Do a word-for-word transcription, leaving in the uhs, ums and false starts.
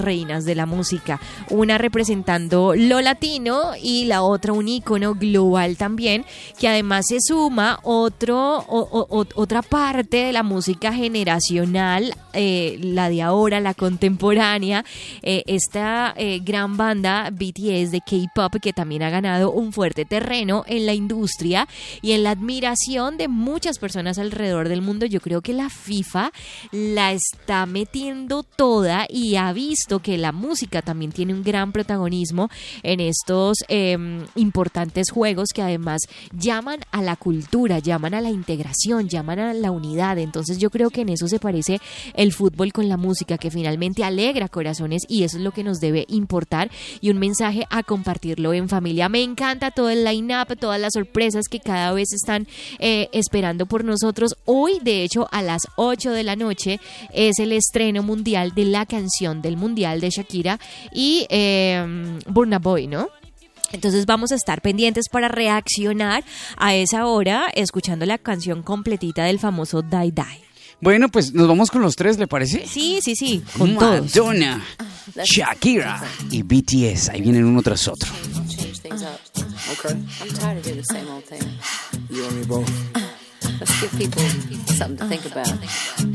reinas de la música, una representando lo latino y la otra un ícono global también, que además se suma otro, o, o, otra parte de la música generacional, eh, la de ahora, la contemporánea, eh, esta eh, gran banda B T S de K-pop, que también ha ganado un fuerte terreno en la industria y en la admiración de muchas personas alrededor del mundo. Yo creo que la FIFA la está metiendo toda y ha visto que la música también tiene un gran protagonismo en estos eh, importantes juegos que además llaman a la cultura, llaman a la integración, llaman a la unidad. Entonces yo creo que en eso se parece el fútbol con la música, que finalmente alegra corazones, y eso es lo que nos debe importar, y un mensaje a compartirlo en familia. Me encanta todo el line-up, todas las sorpresas que cada vez están eh, esperando por nosotros. Hoy, de hecho, a las ocho de la noche es el estreno mundial de la canción del mundial de Shakira y eh, Burna Boy, ¿no? Entonces vamos a estar pendientes para reaccionar a esa hora escuchando la canción completita del famoso Die Die. Bueno, pues nos vamos con los tres, ¿le parece? Sí, sí, sí, con todos. Madonna, Shakira y B T S. Ahí vienen uno tras otro. Okay. I'm tired of doing the same old thing. You and me both. Let's give people something to think about.